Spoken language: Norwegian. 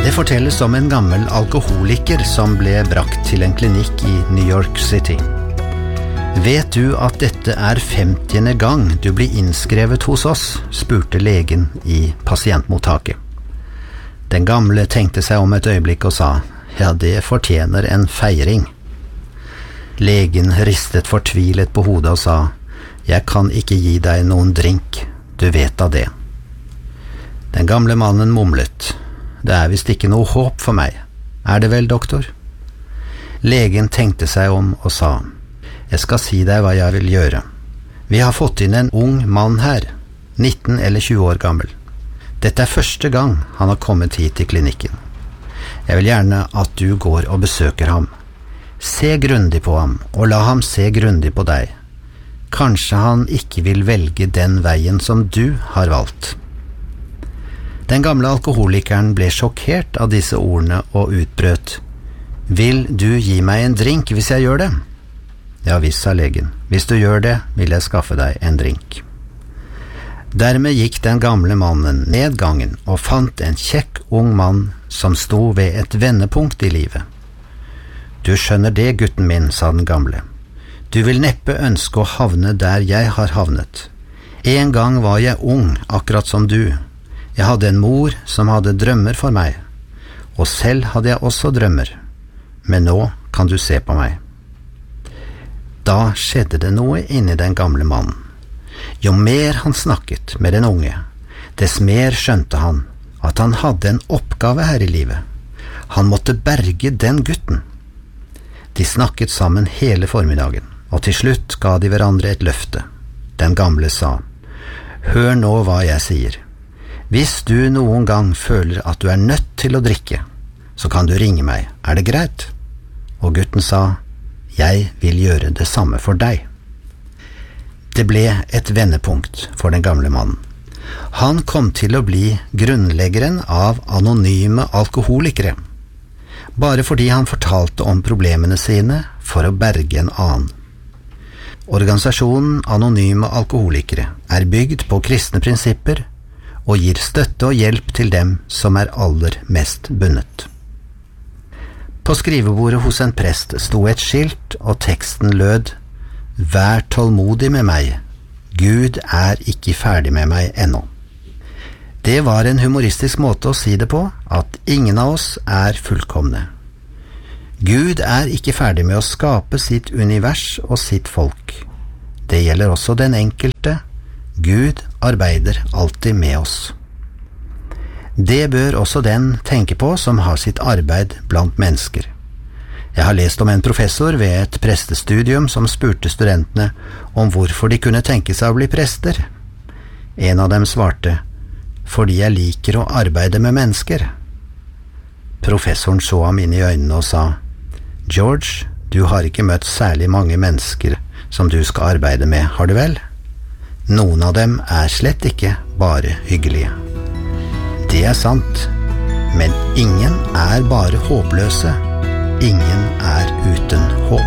Det fortelles om en gammel alkoholiker som ble brakt til en klinikk i New York City. Vet du at dette 50. gang du blir innskrevet hos oss, spurte legen i pasientmottaket. Den gamle tenkte seg om et øyeblikk og sa, ja, det fortjener en feiring. Legen ristet fortvilet på hodet og sa, jeg kan ikke gi deg noen drink, du vet av det. Den gamle mannen mumlet, det visst ikke noe håp for meg, det vel, doktor? Legen tenkte seg om og sa, jeg skal si deg hva jeg vil gjøre. Vi har fått inn en ung mann her, 19 eller 20 år gammel. Dette første gang han har kommet hit til klinikken. Jeg vil gjerne at du går og besøker ham. Se grundig på ham, og la ham se grundig på deg. Kanskje han ikke vil velge den veien som du har valgt. Den gamle alkoholikeren ble sjokkert av disse ordene og utbrøt. Vil du gi meg en drink hvis jeg gjør det? Ja visst, sa legen. Hvis du gjør det, vil jeg skaffe deg en drink. Dermed gikk den gamle mannen ned gangen og fant en kjekk ung mann som sto ved et vendepunkt i livet. Du skjønner det, gutten min, sa den gamle. Du vil neppe ønske å havne der jeg har havnet. En gang var jeg ung, akkurat som du. Jeg hadde en mor som hadde drømmer for meg, og selv hadde jeg også drømmer. Men nå kan du se på meg. Da skjedde det noe inni den gamle mannen. Jo mer han snakket med den unge, dess mer skjønte han at han hadde en oppgave her i livet. Han måtte berge den gutten. De snakket sammen hele formiddagen, og til slutt ga de hverandre et løfte. Den gamle sa, hør nå hva jeg sier. Hvis du noen gang føler at du nødt til å drikke, så kan du ringe meg, det greit? Og gutten sa, jeg vil gjøre det samme for deg. Det ble et vendepunkt for den gamle mannen. Han kom til å bli grunnleggeren av anonyme alkoholikere, bare fordi han fortalte om problemene sine for å berge en annen. Organisasjonen Anonyme Alkoholikere bygd på kristne prinsipper og gir støtte og hjelp til dem som aller mest bundet. På skrivebordet hos en prest sto et skilt, og teksten lød, vær tålmodig med meg, Gud ikke ferdig med meg ennå. Det var en humoristisk måte å si det på, at ingen av oss fullkomne. Gud ikke ferdig med å skape sitt univers og sitt folk. Det gjelder også den enkelte. Gud arbeider alltid med oss. Det bør også den tenke på som har sitt arbeid blant mennesker. Jeg har lest om en professor ved et prestestudium som spurte studentene om hvorfor de kunne tenke seg å bli prester. En av dem svarte, fordi jeg liker å arbeide med mennesker. Professoren så ham inn i øynene og sa, George, du har ikke møtt særlig mange mennesker som du skal arbeide med, har du vel? Noen av dem slett ikke bare hyggelige. Det sant, men ingen bare håpløse. Ingen uten håp.